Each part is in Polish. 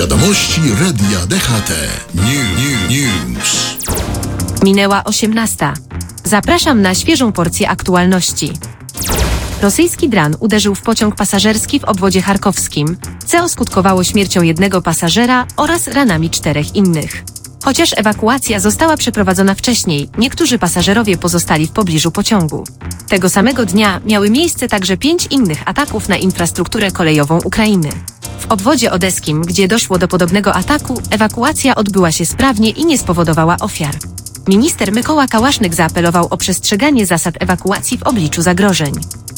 Wiadomości Radia DHT. News. Minęła 18. Zapraszam na świeżą porcję aktualności. Rosyjski dron uderzył w pociąg pasażerski w obwodzie charkowskim, co skutkowało śmiercią jednego pasażera oraz ranami 4 innych. Chociaż ewakuacja została przeprowadzona wcześniej, niektórzy pasażerowie pozostali w pobliżu pociągu. Tego samego dnia miały miejsce także 5 innych ataków na infrastrukturę kolejową Ukrainy. W obwodzie odeskim, gdzie doszło do podobnego ataku, ewakuacja odbyła się sprawnie i nie spowodowała ofiar. Minister Mykoła Kałasznyk zaapelował o przestrzeganie zasad ewakuacji w obliczu zagrożeń.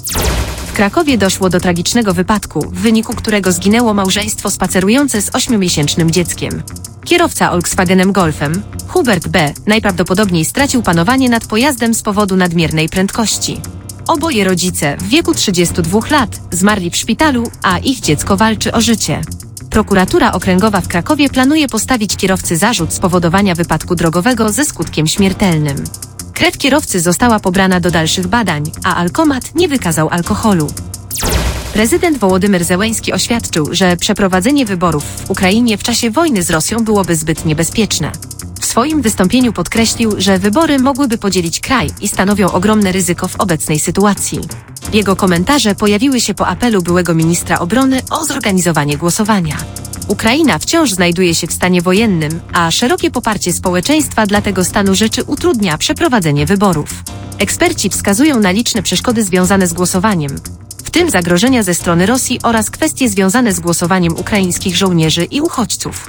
W Krakowie doszło do tragicznego wypadku, w wyniku którego zginęło małżeństwo spacerujące z 8-miesięcznym dzieckiem. Kierowca Volkswagenem Golfem, Hubert B., najprawdopodobniej stracił panowanie nad pojazdem z powodu nadmiernej prędkości. Oboje rodzice, w wieku 32 lat, zmarli w szpitalu, a ich dziecko walczy o życie. Prokuratura Okręgowa w Krakowie planuje postawić kierowcy zarzut spowodowania wypadku drogowego ze skutkiem śmiertelnym. Krew kierowcy została pobrana do dalszych badań, a alkomat nie wykazał alkoholu. Prezydent Wołodymyr Zełenski oświadczył, że przeprowadzenie wyborów w Ukrainie w czasie wojny z Rosją byłoby zbyt niebezpieczne. W swoim wystąpieniu podkreślił, że wybory mogłyby podzielić kraj i stanowią ogromne ryzyko w obecnej sytuacji. Jego komentarze pojawiły się po apelu byłego ministra obrony o zorganizowanie głosowania. Ukraina wciąż znajduje się w stanie wojennym, a szerokie poparcie społeczeństwa dla tego stanu rzeczy utrudnia przeprowadzenie wyborów. Eksperci wskazują na liczne przeszkody związane z głosowaniem, w tym zagrożenia ze strony Rosji oraz kwestie związane z głosowaniem ukraińskich żołnierzy i uchodźców.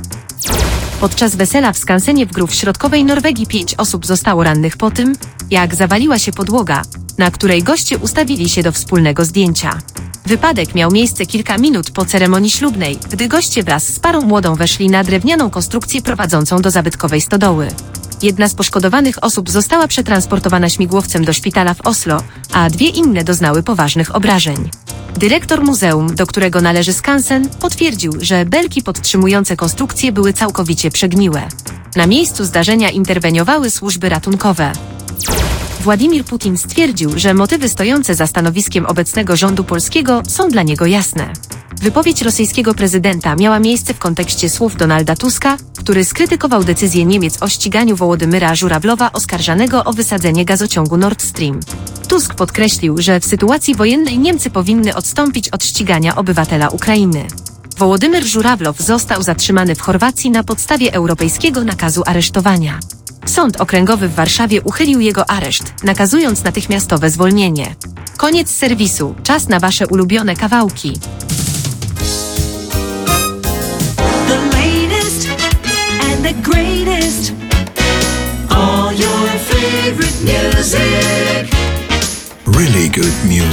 Podczas wesela w skansenie w Grów Środkowej Norwegii 5 osób zostało rannych po tym, jak zawaliła się podłoga, na której goście ustawili się do wspólnego zdjęcia. Wypadek miał miejsce kilka minut po ceremonii ślubnej, gdy goście wraz z parą młodą weszli na drewnianą konstrukcję prowadzącą do zabytkowej stodoły. Jedna z poszkodowanych osób została przetransportowana śmigłowcem do szpitala w Oslo, a 2 inne doznały poważnych obrażeń. Dyrektor muzeum, do którego należy skansen, potwierdził, że belki podtrzymujące konstrukcję były całkowicie przegniłe. Na miejscu zdarzenia interweniowały służby ratunkowe. Władimir Putin stwierdził, że motywy stojące za stanowiskiem obecnego rządu polskiego są dla niego jasne. Wypowiedź rosyjskiego prezydenta miała miejsce w kontekście słów Donalda Tuska, który skrytykował decyzję Niemiec o ściganiu Wołodymyra Żurawlowa oskarżanego o wysadzenie gazociągu Nord Stream. Tusk podkreślił, że w sytuacji wojennej Niemcy powinny odstąpić od ścigania obywatela Ukrainy. Wołodymyr Żurawlow został zatrzymany w Chorwacji na podstawie europejskiego nakazu aresztowania. Sąd okręgowy w Warszawie uchylił jego areszt, nakazując natychmiastowe zwolnienie. Koniec serwisu. Czas na Wasze ulubione kawałki. The latest and the greatest. All your favorite music. Really good music.